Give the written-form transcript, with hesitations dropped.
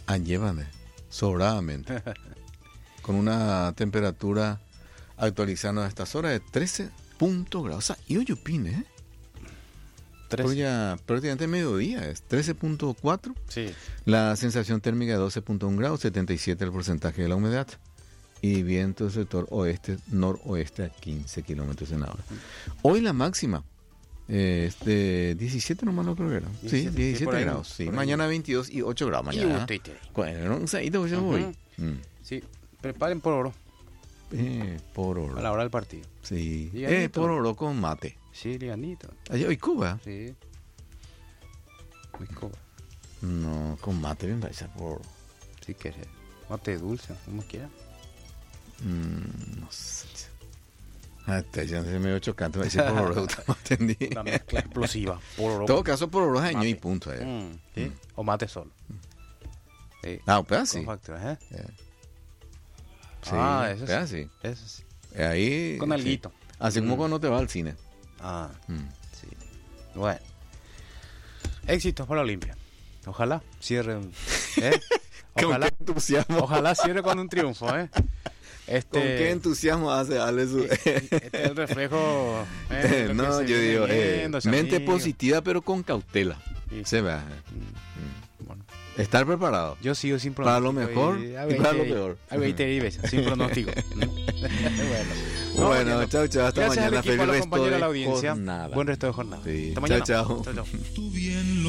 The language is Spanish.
Llévame, sobradamente. Con una temperatura actualizando a estas horas de 13 grados. O sea, y hoy opine, ¿eh? Pero ya prácticamente mediodía es 13.4. Sí. La sensación térmica de 12.1 grados, 77 el porcentaje de la humedad. Y viento del sector oeste-noroeste a 15 kilómetros en hora. Hoy la máxima es de 17 nomás, no creo que era. Sí, 17 grados. Sí. Mañana 22 y 8 grados. Mañana. Bueno, un saído yo voy. Sí, preparen por oro. Por oro. A la hora del partido. Sí. Liganito. Por oro con mate. Sí, liganito. Hoy Cuba. Sí. Muy Cuba. No, con mate bien parece por oro. Sí, que es mate dulce, como quiera. No sé. Hasta ya se me dio chocante. Me dice por oro. No entendí. Una mezcla explosiva. Por oro. En todo caso, por oro es año Mate. y punto. ¿Sí? O mate solo. Sí. Pues sí. Con facturas, Sí, eso pues sí. sí. Eso sí. Ahí, Con alguito. Así como cuando te vas al cine. Sí. Bueno. Éxitos para Olimpia. Ojalá cierren. Ojalá, ¿Con qué entusiasmo? ojalá cierre con un triunfo, ¿Con qué entusiasmo hace Ale su... Este es el reflejo. De lo No, que se yo viene digo, viendo, mente amigo. positiva pero con cautela. Sí. Se va. Bueno, Estar preparado. yo sigo sin Para pronóstico. lo mejor y para lo peor. A 20 vives, sin pronóstico. Bueno, chao, chao. Hasta Gracias mañana. al equipo, a Feliz los resto compañeros de de la audiencia. jornada. Buen resto de jornada. Sí. Hasta mañana. Chao, chao. Chao, chao.